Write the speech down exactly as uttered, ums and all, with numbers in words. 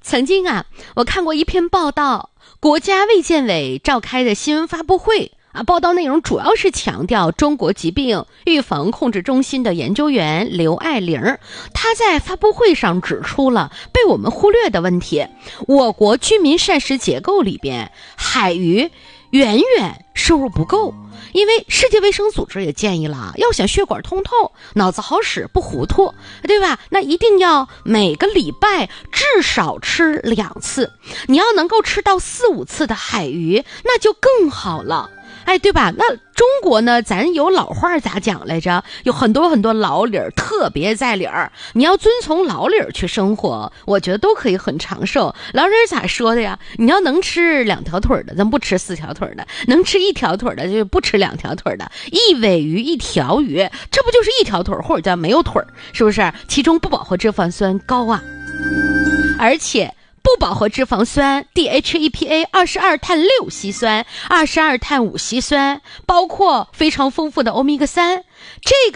曾经啊，我看过一篇报道，国家卫健委召开的新闻发布会啊，报道内容主要是强调中国疾病预防控制中心的研究员刘爱玲，她在发布会上指出了被我们忽略的问题：我国居民膳食结构里边，海鱼远远摄入不够。因为世界卫生组织也建议了，要想血管通透，脑子好使不糊涂，对吧？那一定要每个礼拜至少吃两次，你要能够吃到四五次的海鱼，那就更好了。哎，对吧？那中国呢，咱有老话咋讲来着？有很多很多老理儿，特别在理儿。你要遵从老理儿去生活，我觉得都可以很长寿。老理儿咋说的呀？你要能吃两条腿的，咱不吃四条腿的；能吃一条腿的，就不吃两条腿的。一尾鱼一条鱼，这不就是一条腿，或者叫没有腿，是不是？其中不饱和脂肪酸高啊，而且不饱和脂肪酸 D H E P A 二十二碳六烯酸、二十二碳五烯酸，包括非常丰富的欧米伽三，这个